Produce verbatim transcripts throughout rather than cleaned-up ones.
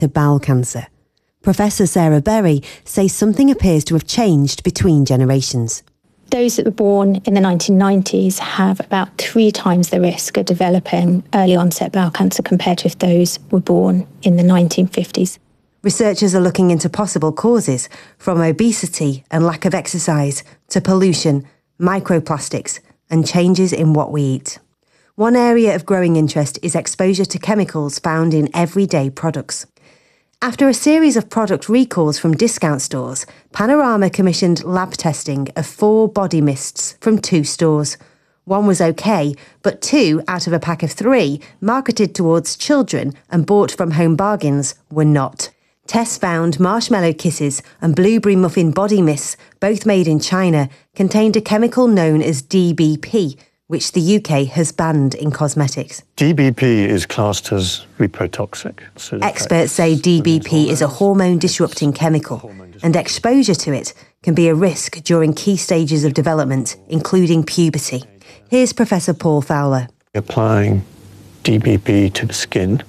to bowel cancer. Professor Sarah Berry says something appears to have changed between generations. Those that were born in the nineteen nineties have about three times the risk of developing early onset bowel cancer compared to if those were born in the nineteen fifties. Researchers are looking into possible causes, from obesity and lack of exercise to pollution, microplastics, and changes in what we eat. One area of growing interest is exposure to chemicals found in everyday products. After a series of product recalls from discount stores, Panorama commissioned lab testing of four body mists from two stores. One was okay, but two out of a pack of three, marketed towards children and bought from Home Bargains, were not. Tests found Marshmallow Kisses and Blueberry Muffin body mists, both made in China, contained a chemical known as D B P, which the U K has banned in cosmetics. D B P is classed as reprotoxic. So Experts say D B P is a hormone-disrupting chemical, and exposure to it can be a risk during key stages of development, including puberty. Here's Professor Paul Fowler. Applying D B P to the skin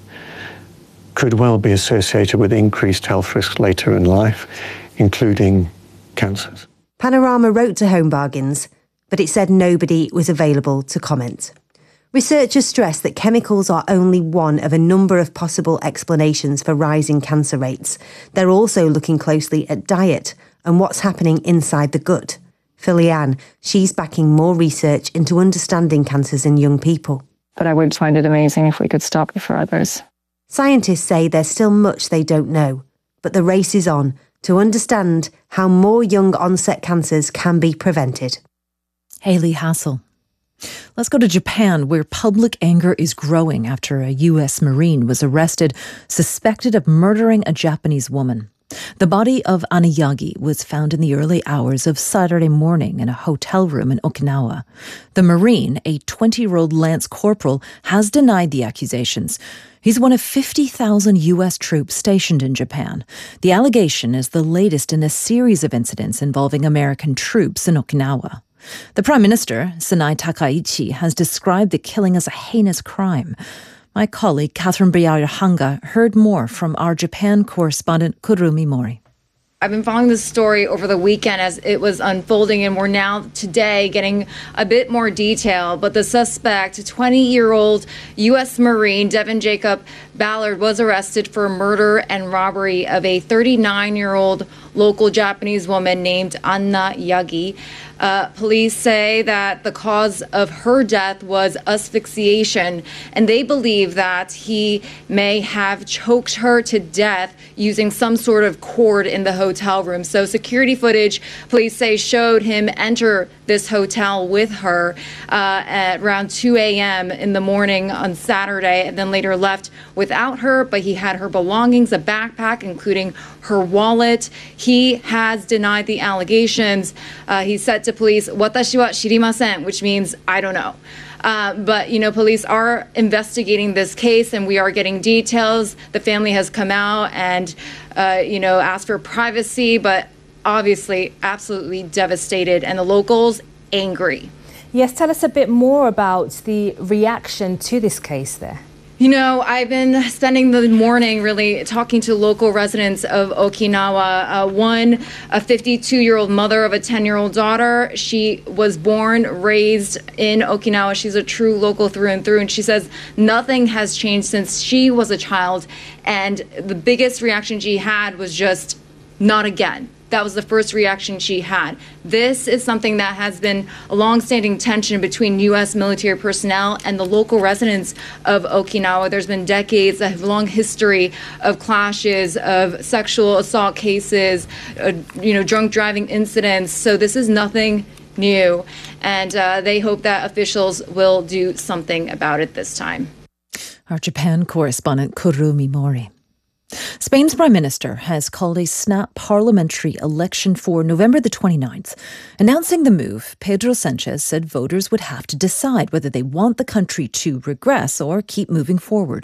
could well be associated with increased health risks later in life, including cancers. Panorama wrote to Home Bargains, but it said nobody was available to comment. Researchers stress that chemicals are only one of a number of possible explanations for rising cancer rates. They're also looking closely at diet and what's happening inside the gut. Philly-Ann, she's backing more research into understanding cancers in young people. But I would find it amazing if we could stop it for others. Scientists say there's still much they don't know, but the race is on to understand how more young onset cancers can be prevented. Hayley Hassel. Let's go to Japan, where public anger is growing after a U S Marine was arrested, suspected of murdering a Japanese woman. The body of Anayagi was found in the early hours of Saturday morning in a hotel room in Okinawa. The Marine, a twenty-year-old Lance Corporal, has denied the accusations. He's one of fifty thousand U S troops stationed in Japan. The allegation is the latest in a series of incidents involving American troops in Okinawa. The Prime Minister, Sanai Takaichi, has described the killing as a heinous crime. My colleague, Catherine Briar-Hanga, heard more from our Japan correspondent, Kurumi Mori. I've been following this story over the weekend as it was unfolding, and we're now today getting a bit more detail. But the suspect, twenty-year-old U S Marine Devin Jacob Ballard, was arrested for murder and robbery of a thirty-nine-year-old local Japanese woman named Anna Yagi. Uh, police say that the cause of her death was asphyxiation, and they believe that he may have choked her to death using some sort of cord in the hotel room. So security footage, police say, showed him enter this hotel with her uh, at around two a.m. in the morning on Saturday, and then later left without her, but he had her belongings, a backpack, including her wallet. He has denied the allegations. Uh, he said to police, "Watashi wa shirimasen," which means I don't know. Uh, but, you know, police are investigating this case, and we are getting details. The family has come out and, uh, you know, asked for privacy, but obviously absolutely devastated, and the locals angry. Yes, tell us a bit more about the reaction to this case there. You know, I've been spending the morning really talking to local residents of Okinawa. Uh, one, a fifty-two-year-old mother of a ten-year-old daughter. She was born, raised in Okinawa. She's a true local through and through. And she says nothing has changed since she was a child. And the biggest reaction she had was just, not again. That was the first reaction she had. This is something that has been a long-standing tension between U S military personnel and the local residents of Okinawa. There's been decades, a long history of clashes, of sexual assault cases, uh, you know, drunk driving incidents. So this is nothing new, and uh, they hope that officials will do something about it this time. Our Japan correspondent, Kurumi Mori. Spain's Prime Minister has called a snap parliamentary election for November the twenty-ninth. Announcing the move, Pedro Sanchez said voters would have to decide whether they want the country to regress or keep moving forward.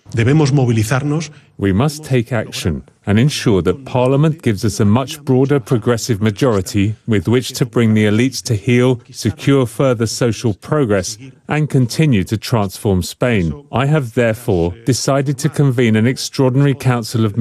Debemos movilizarnos. We must take action and ensure that Parliament gives us a much broader progressive majority with which to bring the elites to heel, secure further social progress, and continue to transform Spain. I have therefore decided to convene an extraordinary Council of